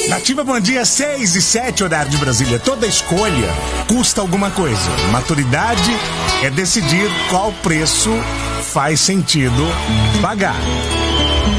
Nativa, bom dia, 6:07, horário de Brasília. Toda escolha custa alguma coisa. Maturidade é decidir qual preço faz sentido pagar.